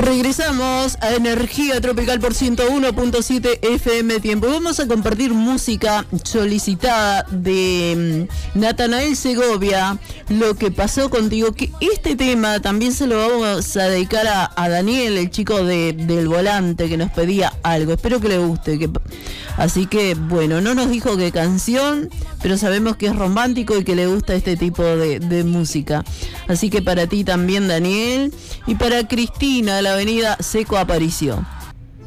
Regresamos a Energía Tropical por 101.7 FM Tiempo. Vamos a compartir música solicitada de Natanael Segovia, Lo que pasó contigo, que este tema también se lo vamos a dedicar a Daniel, el chico del volante, que nos pedía algo. Espero que le guste. Así que, bueno, no nos dijo qué canción, pero sabemos que es romántico y que le gusta este tipo de música. Así que para ti también, Daniel, y para Cristina, de la avenida Seco Aparicio.